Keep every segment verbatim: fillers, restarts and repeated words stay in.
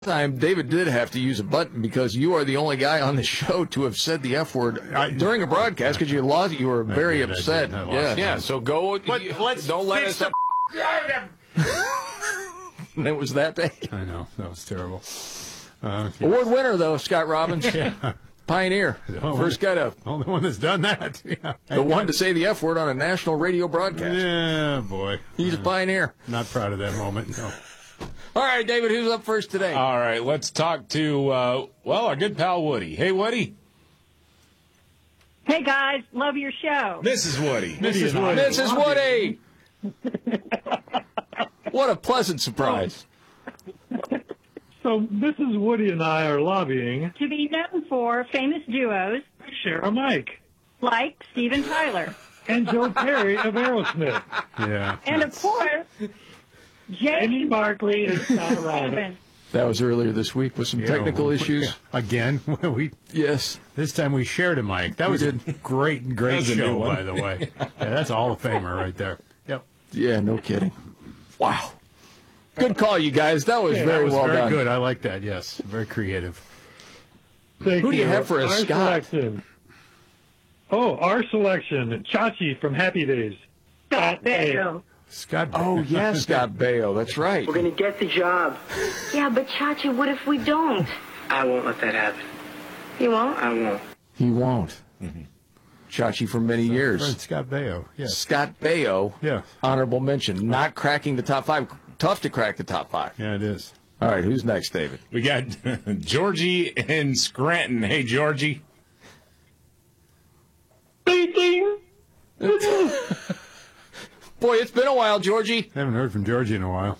time, David did have to use a button because you are the only guy on the show to have said the F word I, during a broadcast because you lost. You were very did, upset. Yeah, yeah. So go. But you, let's don't let us. Up. It was that day. I know that was terrible. Uh, yes. Award winner though, Scott Robbins. yeah. Pioneer. First guy to. Only one that's done that. Yeah. The one to say the F word on a national radio broadcast. Yeah, boy. He's uh, a pioneer. Not proud of that moment. No. All right, David, who's up first today? All right, let's talk to, uh, well, our good pal Woody. Hey, Woody. Hey, guys. Love your show. Missus Woody. Missus Woody. Missus Woody. What a pleasant surprise. So Missus Woody and I are lobbying to be known for famous duos. Share a mic. Like Steven Tyler. And Joe Perry of Aerosmith. Yeah. And, of course... Jamie Barkley is not around. That was earlier this week with some technical yeah. issues. Again, we yes. This time we shared a mic. That we was did. a great, great show, by the way. Yeah, that's a Hall of Famer right there. Yep. Yeah, no kidding. Wow. Good call, you guys. That was yeah, very that was well very done. Good. I like that. Yes, very creative. Thank Who do you have for a our Scott? Selection. Oh, our selection, Chachi from Happy Days. Scott Baio. Scott. Oh, yeah, Scott Baio. That's right. We're going to get the job. Yeah, but Chachi, what if we don't? I won't let that happen. You won't? I won't. He won't. Mm-hmm. Chachi for many so, years. Right, Scott Baio. Yes. Scott Baio. Yeah. Honorable mention. Not cracking the top five. Tough to crack the top five. Yeah, it is. All right, who's next, David? We got Georgie in Scranton. Hey, Georgie. Speaking. Boy, it's been a while, Georgie. I haven't heard from Georgie in a while.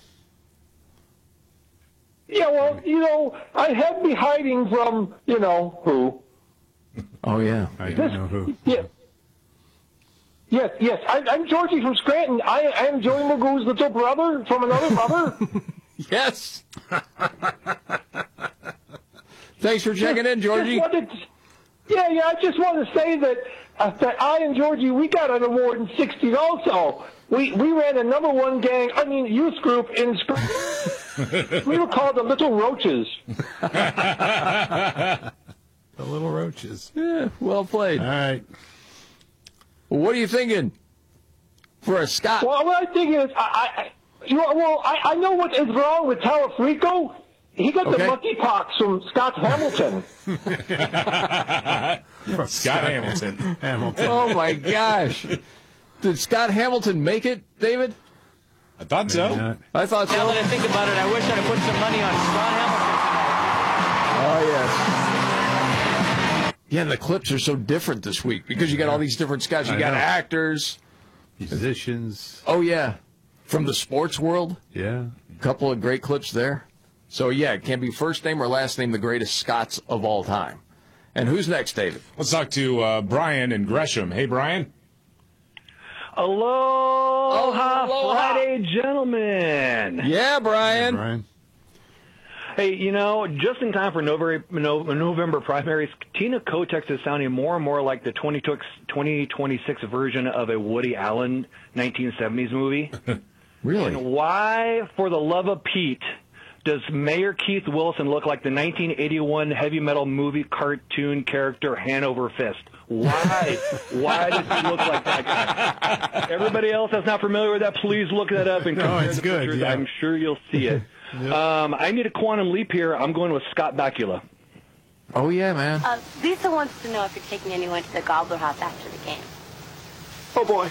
Yeah, well, you know, I have been hiding from, you know, who. Oh, yeah. I don't know who. Yeah. Yes, yes. I, I'm Georgie from Scranton. I, I am Joey Magoo's little brother from another mother. Yes. Thanks for checking in, Georgie. To, yeah, yeah. I just want to say that, uh, that I and Georgie, we got an award in sixties also. We we ran a number one gang, I mean, youth group in Scranton. We were called the Little Roaches. The Little Roaches. Yeah, well played. All right. Well, what are you thinking for a Scott? Well, what I think is, I, I, you know, well, I, I know what is wrong with Talafrico. He got Okay. the monkeypox from Scott Hamilton. Scott, Scott Hamilton. Hamilton. Oh, my gosh. Did Scott Hamilton make it, David? I thought so. Not. I thought so. Now that I think about it, I wish I'd have put some money on Scott Oh, yes. Yeah, the clips are so different this week because you got all these different Scotts. You I got know. actors. Musicians. Oh, yeah. From the sports world. Yeah. A couple of great clips there. So, yeah, it can't be first name or last name the greatest Scots of all time. And who's next, David? Let's talk to uh, Brian in Gresham. Hey, Brian. Aloha, Aloha. Friday, gentlemen. Yeah, Brian. Hey, Brian. Hey, you know, just in time for November, November primaries, Tina Kotex is sounding more and more like the twenty twenty-six version of a Woody Allen nineteen seventies movie. Really? And why, for the love of Pete, does Mayor Keith Wilson look like the nineteen eighty-one heavy metal movie cartoon character Hanover Fist? Why? Why does he look like that guy? Everybody else that's not familiar with that, please look that up and compare Oh, it's the good, pictures. yeah. I'm sure you'll see it. Yep. um, I need a quantum leap here. I'm going with Scott Bakula. Oh, yeah, man. Uh, Lisa wants to know if you're taking anyone to the Gobbler House after the game. Oh, boy.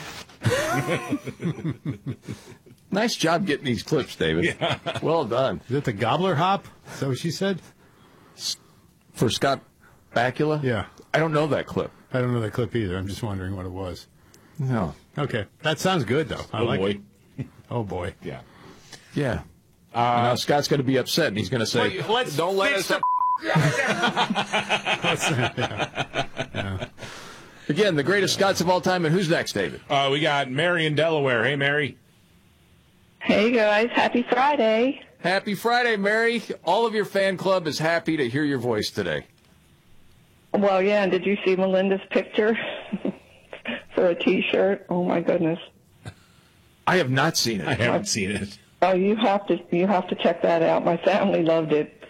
Nice job getting these clips, David. Yeah. Well done. Is it the Gobbler Hop? Is that what she said? For Scott Bakula? Yeah. I don't know that clip. I don't know that clip either. I'm just wondering what it was. No. Okay. That sounds good, though. I Oh, like boy. it. Oh, boy. Yeah. Yeah. Uh, now Scott's going to be upset, and he's going to say, Wait, let's don't let fix us... the- Yeah. Again, the greatest Scots of all time, and who's next, David? Uh, we got Mary in Delaware. Hey, Mary. Hey, guys. Happy Friday. Happy Friday, Mary. All of your fan club is happy to hear your voice today. Well, yeah, and did you see Melinda's picture for a T-shirt? Oh, my goodness. I have not seen it. I haven't seen it. Oh, you have to you have to check that out. My family loved it.